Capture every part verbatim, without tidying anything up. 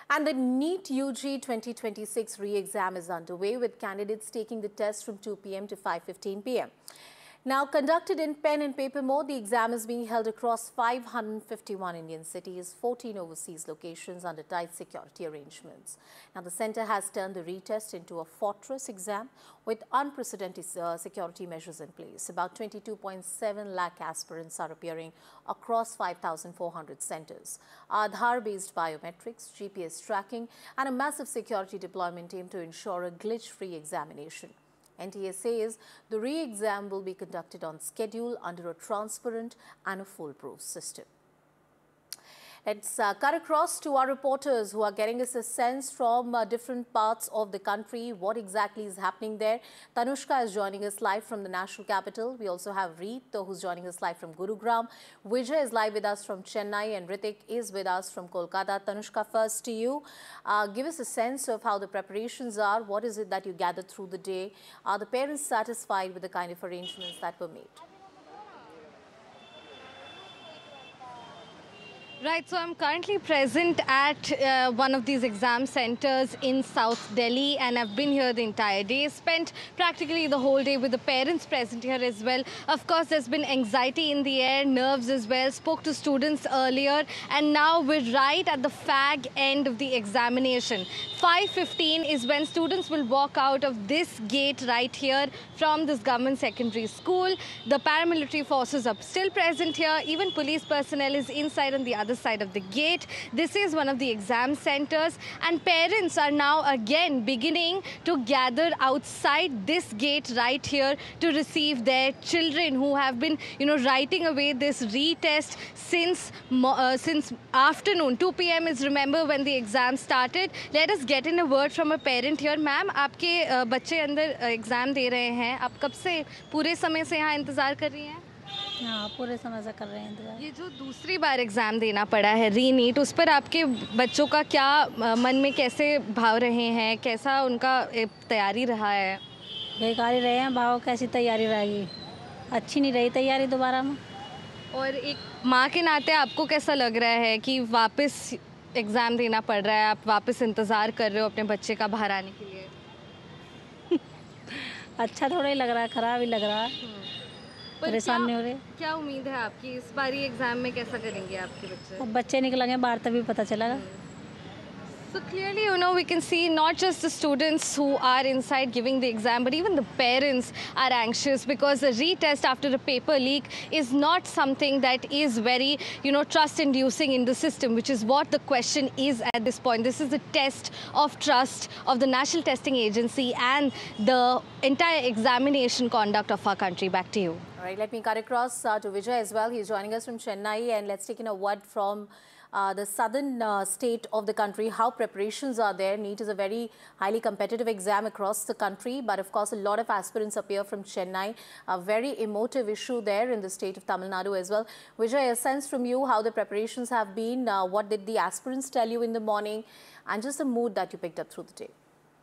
And the NEET U G twenty twenty-six re-exam is underway, with candidates taking the test from two p m to five fifteen p m Now, conducted in pen and paper mode, the exam is being held across five hundred fifty-one Indian cities, fourteen overseas locations under tight security arrangements. Now, the centre has turned the retest into a fortress exam with unprecedented uh, security measures in place. About twenty-two point seven lakh aspirants are appearing across five thousand four hundred centres. Aadhaar-based biometrics, G P S tracking and a massive security deployment aim to ensure a glitch-free examination. N T A says the re-exam will be conducted on schedule under a transparent and a foolproof system. Let's uh, cut across to our reporters who are getting us a sense from uh, different parts of the country, what exactly is happening there. Tanushka is joining us live from the national capital. We also have Reet, who's joining us live from Gurugram. Vijay is live with us from Chennai, and Ritik is with us from Kolkata. Tanushka, first to you. Uh, give us a sense of how the preparations are. What is it that you gathered through the day? Are the parents satisfied with the kind of arrangements that were made? Right, so I'm currently present at uh, one of these exam centers in South Delhi, and I've been here the entire day, spent practically the whole day with the parents present here as well. Of course, there's been anxiety in the air, nerves as well, spoke to students earlier, and now we're right at the fag end of the examination. five fifteen is when students will walk out of this gate right here from this government secondary school. The paramilitary forces are still present here, even police personnel is inside on the other side of the gate. This is one of the exam centers, and parents are now again beginning to gather outside this gate right here to receive their children who have been, you know, writing away this retest since uh, since afternoon. two p m is, remember, when the exam started. Let us get in a word from a parent here. Ma'am, आपके बच्चे अंदर exam दे रहे हैं, आप कब से पूरे समय से यहाँ इंतजार कर रही हैं? हाँ, पूरे समय से कर रहे हैं इंतजार। ये जो दूसरी बार एग्जाम देना पड़ा है री नीट, उस पर आपके बच्चों का क्या मन में कैसे भाव रहे हैं, कैसा उनका तैयारी रहा है? बेकार ही रहे हैं भाव, कैसी तैयारी रहेगी, अच्छी नहीं रही तैयारी दोबारा में। और एक माँ के नाते आपको कैसा लग रहा है कि वापस एग्ज़ाम देना पड़ रहा है, आप वापस इंतज़ार कर रहे हो अपने बच्चे का बाहर आने के लिए? अच्छा थोड़ा ही लग रहा है, ख़राब ही लग रहा है, परेशान नहीं हो रहे। क्या उम्मीद है आपकी इस बारी एग्ज़ाम में, कैसा करेंगे आपके बच्चे? अब बच्चे निकलेंगे बाहर तभी पता चलेगा। So clearly, you know, we can see not just the students who are inside giving the exam, but even the parents are anxious because a retest after a paper leak is not something that is very, you know, trust-inducing in the system, which is what the question is at this point. This is a test of trust of the National Testing Agency and the entire examination conduct of our country. Back to you. All right, let me cut across uh, to Vijay as well. He's joining us from Chennai, and let's take in a word from Uh, the southern uh, state of the country, how preparations are there. NEET is a very highly competitive exam across the country, but of course a lot of aspirants appear from Chennai. A very emotive issue there in the state of Tamil Nadu as well. Vijay, a sense from you how the preparations have been. Uh, what did the aspirants tell you in the morning, and just the mood that you picked up through the day?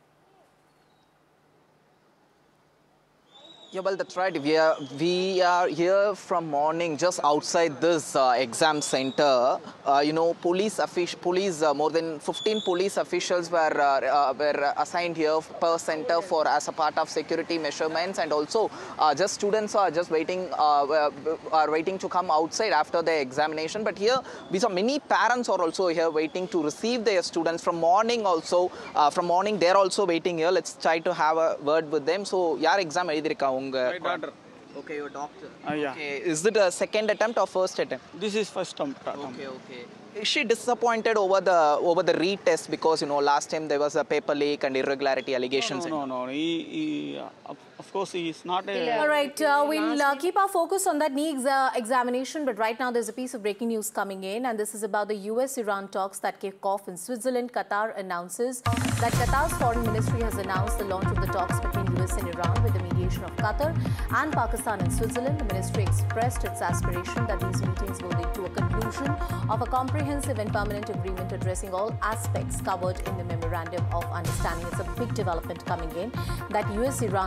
Yeah, well, that's right. We are, we are here from morning just outside this uh, exam center. Uh, you know, police, police uh, more than fifteen police officials were, uh, uh, were assigned here per center for as a part of security measurements, and also uh, just students are just waiting, uh, are waiting to come outside after the examination. But here, we saw many parents are also here waiting to receive their students from morning also. Uh, from morning, they're also waiting here. Let's try to have a word with them. So, yaar exam edhirika? My daughter. Okay, your doctor. Uh, yeah. Okay, is it a second attempt or first attempt? This is first attempt. Okay, okay. Is she disappointed over the over the retest because, you know, last time there was a paper leak and irregularity allegations? No, no, no. no. He, he, uh, of course, he is not a... All right, uh, we'll uh, keep our focus on that NEET uh, examination, but right now there's a piece of breaking news coming in, and this is about the U S Iran talks that kick off in Switzerland. Qatar announces that Qatar's foreign ministry has announced the launch of the talks between U S and Iran with the mediation of Qatar and Pakistan and Switzerland. The ministry expressed its aspiration that these meetings will lead to a conclusion of a comprehensive and permanent agreement addressing all aspects covered in the Memorandum of Understanding. It's a big development coming in that U S Iran talks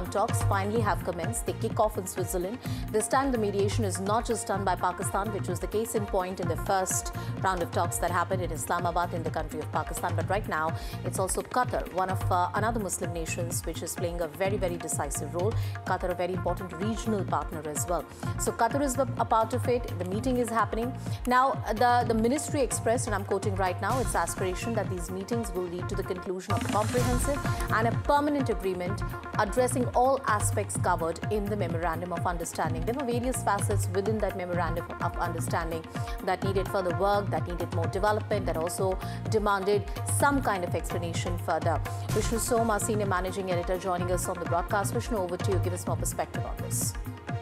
finally have commenced. They kick off in Switzerland. This time the mediation is not just done by Pakistan, which was the case in point in the first round of talks that happened in Islamabad in the country of Pakistan. But right now it's also Qatar, one of uh, another Muslim nations, which is playing a very, very decisive role. Qatar, a very important regional partner as well. So Qatar is a part of it. The meeting is happening. Now, the, the ministry expressed, and I'm quoting right now, its aspiration that these meetings will lead to the conclusion of a comprehensive and a permanent agreement addressing all aspects covered in the Memorandum of Understanding. There were various facets within that Memorandum of Understanding that needed further work, that needed more development, that also demanded some kind of explanation further. Vishnu Som, our senior managing editor, joining us on the broadcast. Vishnu, over to you. Give us more perspective on this.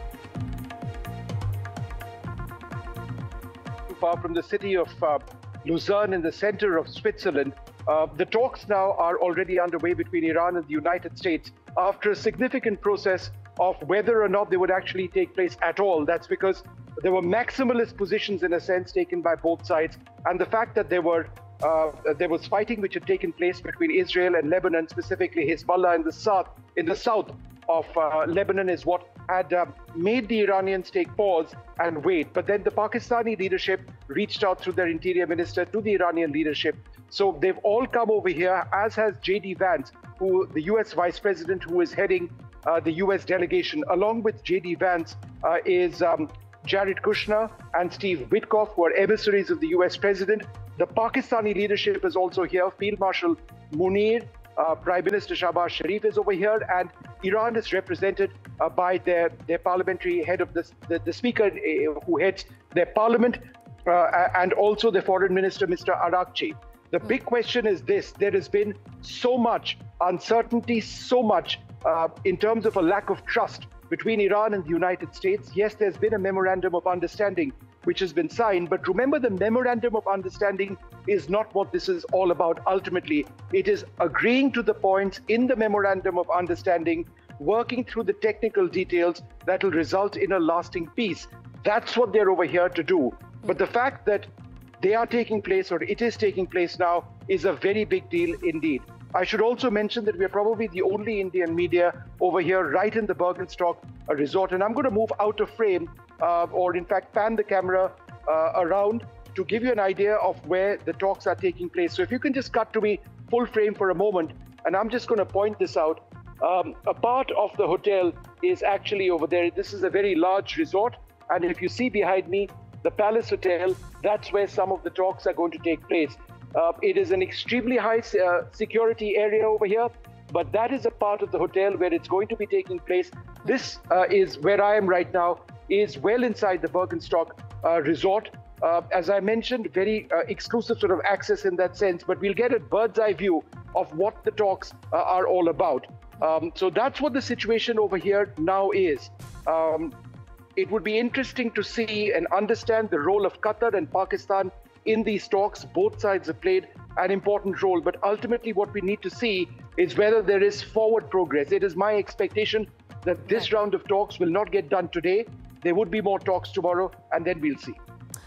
Far from the city of uh, Lucerne in the center of Switzerland, uh, the talks now are already underway between Iran and the United States after a significant process of whether or not they would actually take place at all. That's because there were maximalist positions, in a sense, taken by both sides, and the fact that there were uh, there was fighting which had taken place between Israel and Lebanon, specifically Hezbollah in the south, in the south of uh, Lebanon, is what had uh, made the Iranians take pause and wait. But then the Pakistani leadership reached out through their interior minister to the Iranian leadership. So they've all come over here, as has J D Vance, who the U S vice president, who is heading uh, the U S delegation. Along with J D Vance uh, is um, Jared Kushner and Steve Witkoff, who are emissaries of the U S president. The Pakistani leadership is also here. Field Marshal Munir, uh, Prime Minister Shahbaz Sharif is over here, and Iran is represented uh, by their, their parliamentary head of the, the, the speaker uh, who heads their parliament, uh, and also the foreign minister, Mister Arakchi. The big question is this: there has been so much uncertainty, so much uh, in terms of a lack of trust between Iran and the United States. Yes, there's been a memorandum of understanding which has been signed, but remember, the memorandum of understanding is not what this is all about ultimately. It is agreeing to the points in the memorandum of understanding, working through the technical details that will result in a lasting peace. That's what they're over here to do. But the fact that they are taking place, or it is taking place now, is a very big deal indeed. I should also mention that we are probably the only Indian media over here right in the Bergenstock uh, resort. And I'm going to move out of frame, uh, or in fact pan the camera uh, around to give you an idea of where the talks are taking place. So if you can just cut to me full frame for a moment, and I'm just going to point this out. Um, a part of the hotel is actually over there. This is a very large resort. And if you see behind me, the Palace Hotel, that's where some of the talks are going to take place. Uh, it is an extremely high uh, security area over here, but that is a part of the hotel where it's going to be taking place. This uh, is where I am right now, is well inside the Bergenstock uh, resort. Uh, as I mentioned, very uh, exclusive sort of access in that sense, but we'll get a bird's eye view of what the talks uh, are all about. Um, so that's what the situation over here now is. Um, it would be interesting to see and understand the role of Qatar and Pakistan in these talks. Both sides have played an important role, but ultimately what we need to see is whether there is forward progress. It is my expectation that this round of talks will not get done today. There would be more talks tomorrow, and then we'll see.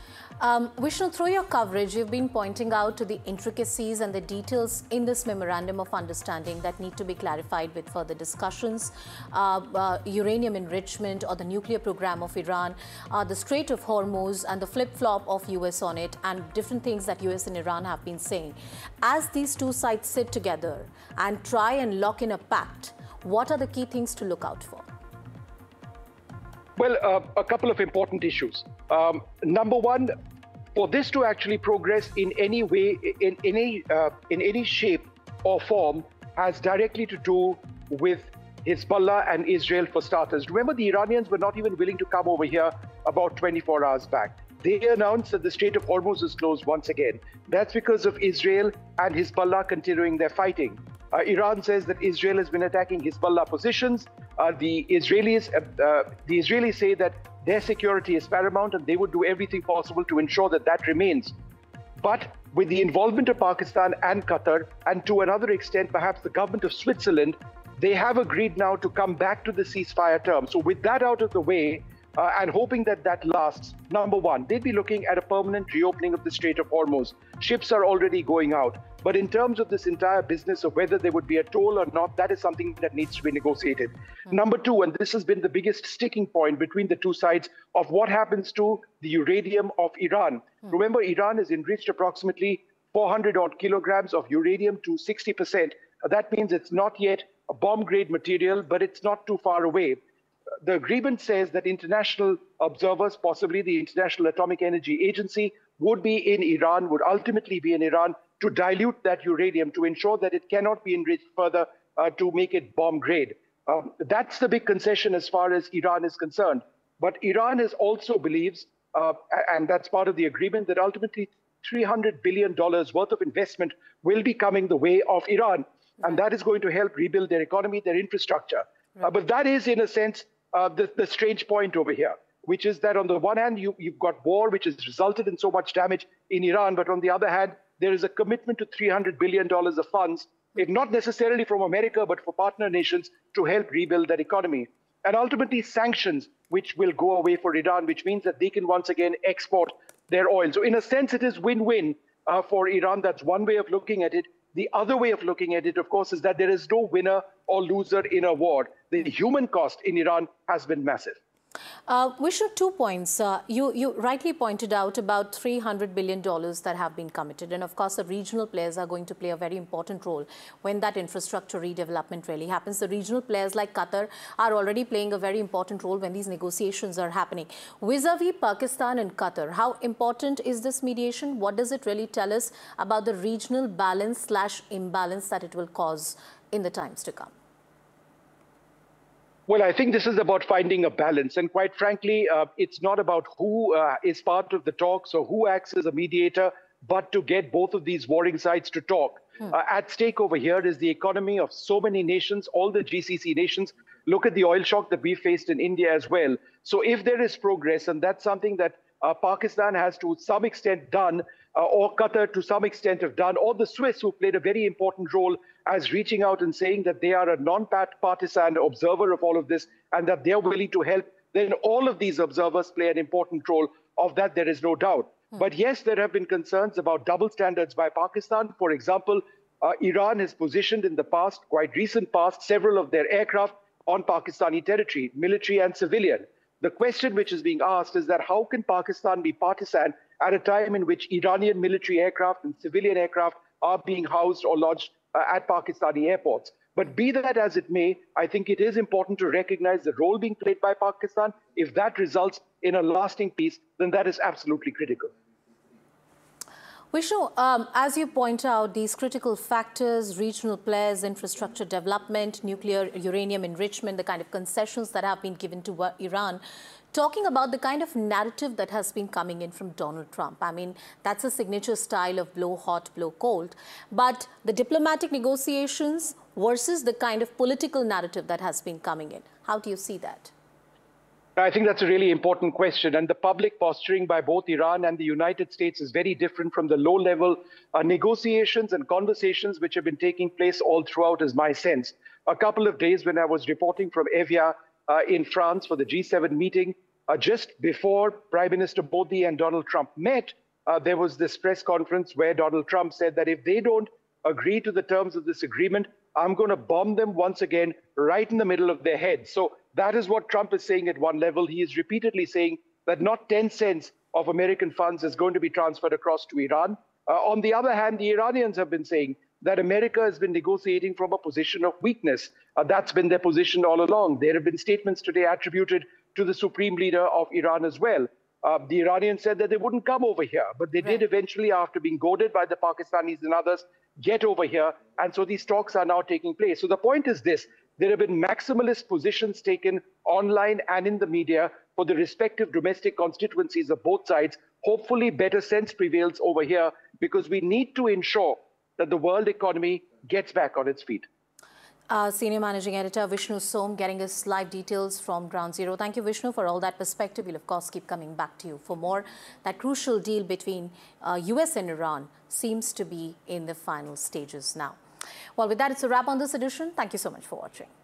Um, Vishnu, through your coverage, you've been pointing out to the intricacies and the details in this Memorandum of Understanding that need to be clarified with further discussions. Uh, uh, uranium enrichment or the nuclear program of Iran, uh, the Strait of Hormuz and the flip-flop of U S on it, and different things that U S and Iran have been saying. As these two sides sit together and try and lock in a pact, what are the key things to look out for? Well, uh, a couple of important issues. Um, number one, for this to actually progress in any way, in any uh, in any shape or form, has directly to do with Hezbollah and Israel for starters. Remember, the Iranians were not even willing to come over here about twenty-four hours back. They announced that the Strait of Hormuz is closed once again. That's because of Israel and Hezbollah continuing their fighting. Uh, Iran says that Israel has been attacking Hezbollah positions. Uh, the Israelis, uh, uh, the Israelis say that their security is paramount, and they would do everything possible to ensure that that remains. But with the involvement of Pakistan and Qatar, and to another extent, perhaps the government of Switzerland, they have agreed now to come back to the ceasefire terms. So with that out of the way, uh, and hoping that that lasts. Number one, they'd be looking at a permanent reopening of the Strait of Hormuz. Ships are already going out. But in terms of this entire business of whether there would be a toll or not, that is something that needs to be negotiated. Mm-hmm. Number two, and this has been the biggest sticking point between the two sides, of what happens to the uranium of Iran. Mm-hmm. Remember, Iran has enriched approximately four hundred odd kilograms of uranium to sixty percent. That means it's not yet a bomb-grade material, but it's not too far away. The agreement says that international observers, possibly the International Atomic Energy Agency, would be in Iran, would ultimately be in Iran, to dilute that uranium, to ensure that it cannot be enriched further uh, to make it bomb grade. Um, that's the big concession as far as Iran is concerned. But Iran is also believes, uh, and that's part of the agreement, that ultimately three hundred billion dollars worth of investment will be coming the way of Iran. And that is going to help rebuild their economy, their infrastructure. Right. Uh, but that is, in a sense, uh, the, the strange point over here, which is that on the one hand, you, you've got war, which has resulted in so much damage in Iran. But on the other hand, there is a commitment to three hundred billion dollars of funds, if not necessarily from America, but for partner nations to help rebuild that economy. And ultimately sanctions, which will go away for Iran, which means that they can once again export their oil. So in a sense, it is win-win uh, for Iran. That's one way of looking at it. The other way of looking at it, of course, is that there is no winner or loser in a war. The human cost in Iran has been massive. Uh, Vishnu, two points. Uh, you, you rightly pointed out about three hundred billion dollars that have been committed. And of course, the regional players are going to play a very important role when that infrastructure redevelopment really happens. The regional players like Qatar are already playing a very important role when these negotiations are happening. Vis-a-vis Pakistan and Qatar, how important is this mediation? What does it really tell us about the regional balance slash imbalance that it will cause in the times to come? Well, I think this is about finding a balance. And quite frankly, uh, it's not about who uh, is part of the talks or who acts as a mediator, but to get both of these warring sides to talk. Hmm. Uh, at stake over here is the economy of so many nations, all the G C C nations. Look at the oil shock that we faced in India as well. So if there is progress, and that's something that uh, Pakistan has to some extent done, uh, or Qatar to some extent have done, or the Swiss, who played a very important role as reaching out and saying that they are a non-partisan observer of all of this and that they're willing to help, then all of these observers play an important role. Of that, there is no doubt. Hmm. But yes, there have been concerns about double standards by Pakistan. For example, uh, Iran has positioned in the past, quite recent past, several of their aircraft on Pakistani territory, military and civilian. The question which is being asked is that how can Pakistan be partisan at a time in which Iranian military aircraft and civilian aircraft are being housed or lodged uh, at Pakistani airports? But be that as it may, I think it is important to recognize the role being played by Pakistan. If that results in a lasting peace, then that is absolutely critical. Vishnu, um, as you point out, these critical factors, regional players, infrastructure development, nuclear uranium enrichment, the kind of concessions that have been given to Iran, talking about the kind of narrative that has been coming in from Donald Trump. I mean, that's a signature style of blow hot, blow cold. But the diplomatic negotiations versus the kind of political narrative that has been coming in. How do you see that? I think that's a really important question. And the public posturing by both Iran and the United States is very different from the low-level uh, negotiations and conversations which have been taking place all throughout, is my sense. A couple of days when I was reporting from Evian uh, in France for the G seven meeting, uh, just before Prime Minister Modi and Donald Trump met, uh, there was this press conference where Donald Trump said that if they don't agree to the terms of this agreement, I'm going to bomb them once again right in the middle of their head. So that is what Trump is saying at one level. He is repeatedly saying that not ten cents of American funds is going to be transferred across to Iran. Uh, on the other hand, the Iranians have been saying that America has been negotiating from a position of weakness. Uh, that's been their position all along. There have been statements today attributed to the supreme leader of Iran as well. Uh, the Iranians said that they wouldn't come over here, but they right. did eventually, after being goaded by the Pakistanis and others, get over here. And so these talks are now taking place. So the point is this: there have been maximalist positions taken online and in the media for the respective domestic constituencies of both sides. Hopefully better sense prevails over here, because we need to ensure that the world economy gets back on its feet. Uh, Senior Managing Editor Vishnu Som getting us live details from Ground Zero. Thank you, Vishnu, for all that perspective. We'll, of course, keep coming back to you for more. That crucial deal between uh, U S and Iran seems to be in the final stages now. Well, with that, it's a wrap on this edition. Thank you so much for watching.